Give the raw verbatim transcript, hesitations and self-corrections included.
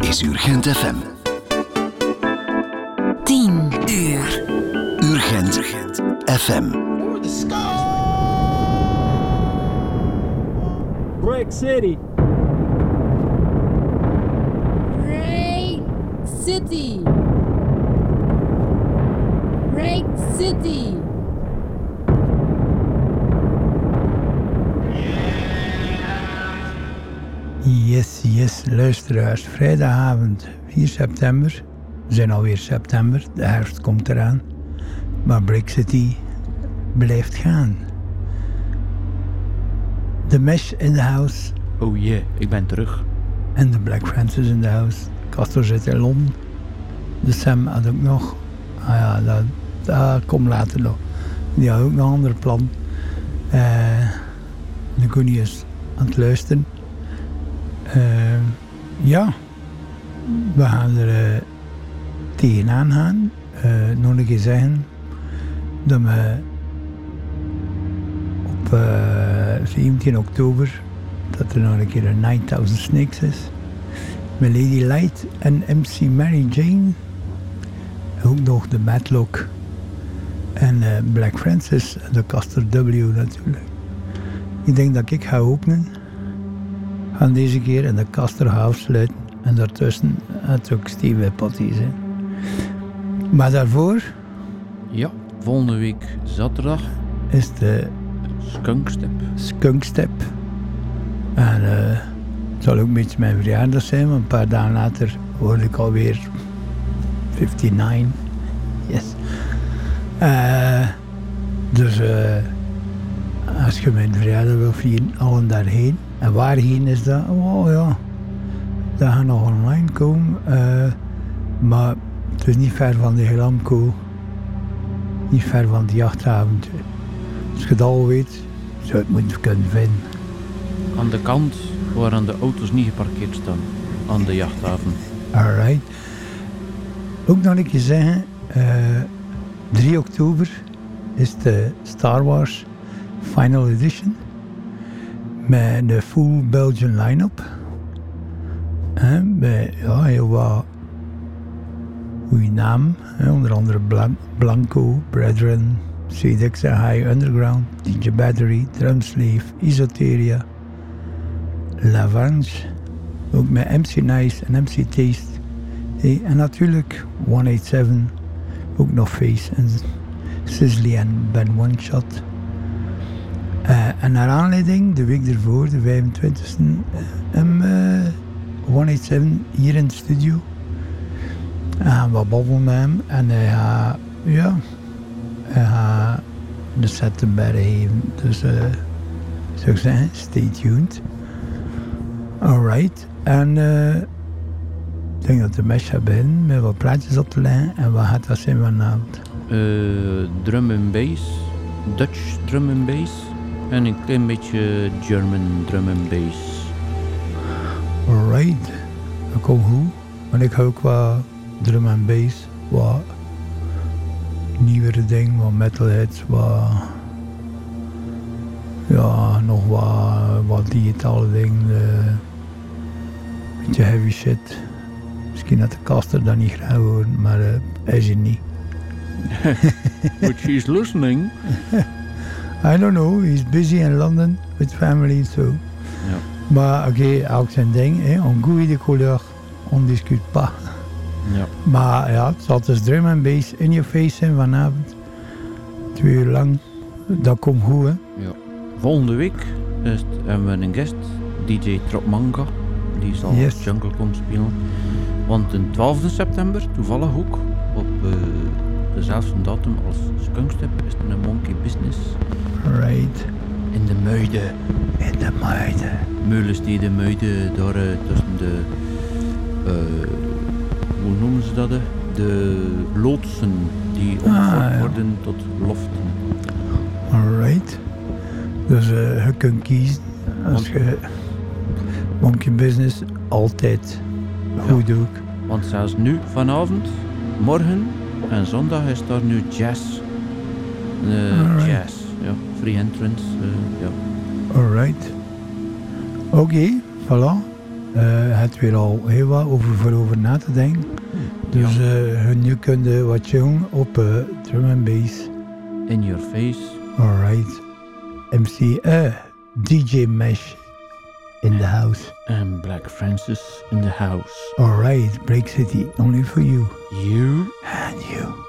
is Urgent F M. tien uur. Urgent F M. Break City. Break City. Break City. Yes, yes, luisteraars. Vrijdagavond vier september. We zijn alweer september, de herfst komt eraan. Maar Break City blijft gaan. The Mesh in the house. Oh yeah, ik ben terug. En de Black Francis in the house. Castor zit in Londen. De Sam had ook nog... Ah ja, dat, dat komt later nog. Die had ook nog een ander plan. Uh, de Koenie is aan het luisteren. Uh, ja, we gaan er uh, tegenaan gaan. Uh, nog een keer zeggen dat we op uh, zeventien oktober dat er nog een keer een nine-thousand Snakes is. Met Lady Light en M C Mary Jane. Ook nog de Matlock en uh, Black Francis en de Castor W natuurlijk. Ik denk dat ik ga openen. Gaan deze keer en de Castor gaan afsluiten. En daartussen had ook Steve Patty zijn. Maar daarvoor... Ja, volgende week zaterdag is de... Skunkstep. Skunkstep. En uh, het zal ook een beetje mijn verjaardag zijn, want een paar dagen later word ik alweer vijfenvijftig. Yes. Uh, dus uh, als je mijn verjaardag wil vieren, allen daarheen. En waarheen is dat? Oh ja, dat gaat nog online komen. Uh, maar het is niet ver van de Helamco. Niet ver van de jachthavend. Als je het al weet, zou je het moeten kunnen vinden. Aan de kant waar aan de auto's niet geparkeerd staan. Aan de jachthaven. Alright. Ook nog een keer zeggen, uh, drie oktober is de Star Wars Final Edition. Met de full Belgian line-up. He, met ja, heel wat goede namen. He, onder andere Blan- Blanco, Brethren, C D X High Underground, D J Battery, Drumsleeve, Esoteria, Lavange. Ook met M C Nice en M C Taste. Hey, en natuurlijk honderdzevenennegentig. Ook nog Face en Sizzly en Ben One Shot. Uh, en naar aanleiding, de week ervoor, de vijfentwintigste, hem uh, honderdzevenennegentig hier in de studio. We gaan wat babbelen met hem en hij gaat, ja, hij gaat de set te bergen geven. Dus, uh, zou ik zeggen, stay tuned. Alright, en uh, ik denk dat de mesh gaat beginnen met wat plaatjes op te leggen. En wat gaat dat zijn vanavond? Uh, drum and bass, Dutch drum and bass. En een klein beetje German drum and bass. Alright, dat komt goed. Want ik hou ook wat drum and bass, wat nieuwere dingen, wat metalheads, wat... Ja, nog wat, wat digitale dingen. Een beetje heavy shit. Misschien had de Castor dat niet graag horen, maar uh, hij is er niet. But she's listening. I don't know, he's busy in London with family, so. Ja. Maar oké, okay, ook zijn ding, hè. On goede de couleur, on discute pas. Ja. Maar ja, het zal dus drum and bass in your face zijn vanavond. Twee uur lang. Dat komt goed, hè. Ja. Volgende week is het, hebben we een guest, D J Tropmanga. Die zal Yes. Jungle komen spelen. Want de twaalfde september, toevallig ook, op uh, dezelfde datum als Skunkstep, is er een Monkey Business. Right. In de Muiden. In de Muiden. Meulensteden, Muiden, daar uh, tussen de... Uh, hoe noemen ze dat? Uh? De loodsen die omgevormd Ah, ja. worden tot loften. Alright. Dus uh, je kunt kiezen als je Monkey Business altijd goed Ja. doet. Want zelfs nu, vanavond, morgen en zondag is daar nu jazz. Uh, Alright. jazz, ja. Free entrance, uh, ja. Alright. Oké, okay, voilà. Uh, het weer al heel wat over, voor over na te denken. Dus uh, nu kun je wat jongen op uh, drum and bass. In your face. Alright. M C uh, D J Mesh in the house. And Black Francis in the house. Alright, Break City, only for you. You and you.